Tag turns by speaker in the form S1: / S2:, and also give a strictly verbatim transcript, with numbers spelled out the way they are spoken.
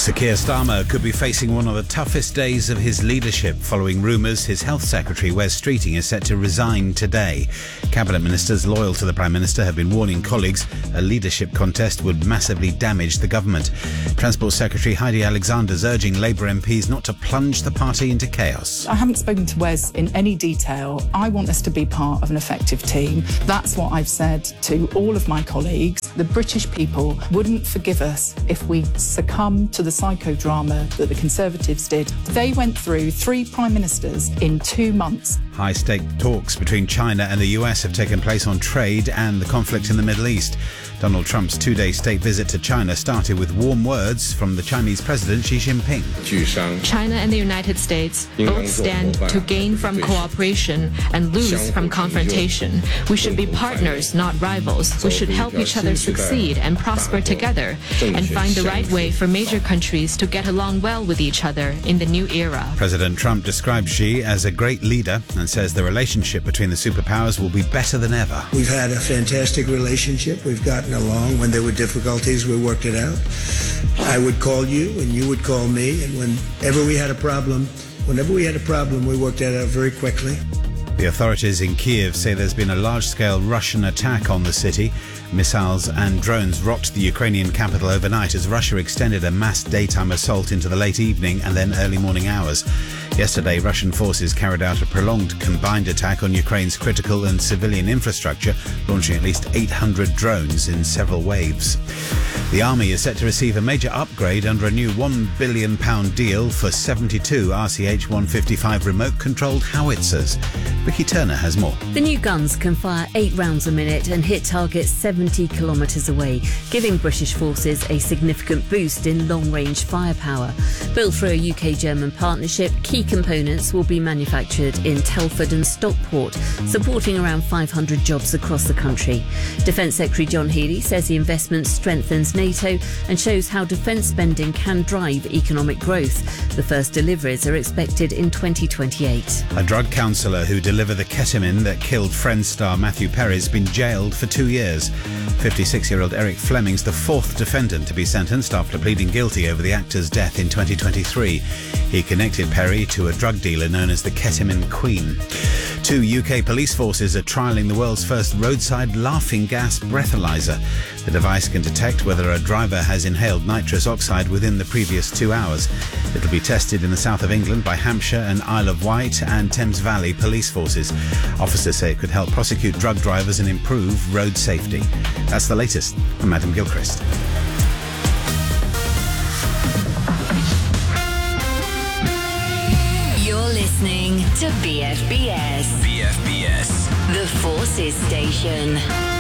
S1: Sir Keir Starmer could be facing one of the toughest days of his leadership following rumours his Health Secretary Wes Streeting is set to resign today. Cabinet ministers loyal to the Prime Minister have been warning colleagues a leadership contest would massively damage the government. Transport Secretary Heidi Alexander's urging Labour M Ps not to plunge the party into chaos.
S2: I haven't spoken to Wes in any detail. I want us to be part of an effective team. That's what I've said to all of my colleagues. The British people wouldn't forgive us if we succumb to the psychodrama that the Conservatives did. They went through three prime ministers in two months.
S1: High-stake talks between China and the U S have taken place on trade and the conflict in the Middle East. Donald Trump's two-day state visit to China started with warm words from the Chinese President Xi Jinping.
S3: China and the United States both stand to gain from cooperation and lose from confrontation. We should be partners, not rivals. We should help each other succeed and prosper together and find the right way for major countries to get along well with each other in the new era.
S1: President Trump described Xi as a great leader and says the relationship between the superpowers will be better than ever.
S4: We've had a fantastic relationship. We've gotten along. When there were difficulties, we worked it out. I would call you and you would call me, and whenever we had a problem, whenever we had a problem, we worked it out very quickly.
S1: The authorities in Kiev say there's been a large-scale Russian attack on the city. Missiles and drones rocked the Ukrainian capital overnight as Russia extended a mass daytime assault into the late evening and then early morning hours. Yesterday, Russian forces carried out a prolonged combined attack on Ukraine's critical and civilian infrastructure, launching at least eight hundred drones in several waves. The Army is set to receive a major upgrade under a new one billion pounds deal for seventy-two R C H one fifty-five remote-controlled howitzers. Ricky Turner has more.
S5: The new guns can fire eight rounds a minute and hit targets seventy kilometres away, giving British forces a significant boost in long-range firepower. Built through a U K-German partnership, key components will be manufactured in Telford and Stockport, supporting around five hundred jobs across the country. Defence Secretary John Healey says the investment strengthens NATO and shows how defence spending can drive economic growth. The first deliveries are expected in twenty twenty-eight.
S1: A drug counsellor who delivered the ketamine that killed Friends star Matthew Perry has been jailed for two years. fifty-six-year-old Eric Fleming's the fourth defendant to be sentenced after pleading guilty over the actor's death in twenty twenty-three. He connected Perry to a drug dealer known as the Ketamine Queen. Two U K police forces are trialling the world's first roadside laughing gas breathalyzer. The device can detect whether a driver has inhaled nitrous oxide within the previous two hours. It will be tested in the south of England by Hampshire and Isle of Wight and Thames Valley police forces. Officers say it could help prosecute drug drivers and improve road safety. That's the latest. I'm Adam Gilchrist.
S6: You're listening to B F B S.
S7: B F B S.
S6: The Forces Station.